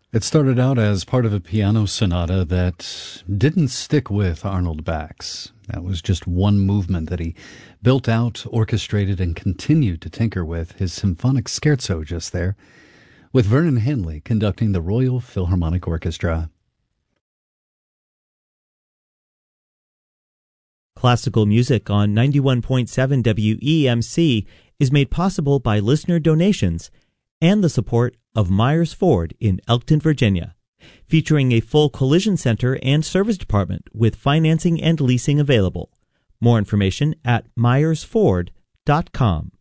It started out as part of a piano sonata that didn't stick with Arnold Bax. That was just one movement that he built out, orchestrated, and continued to tinker with. His symphonic scherzo just there, with Vernon Henley conducting the Royal Philharmonic Orchestra. Classical music on 91.7 WEMC is made possible by listener donations and the support of Myers Ford in Elkton, Virginia, featuring a full collision center and service department with financing and leasing available. More information at myersford.com.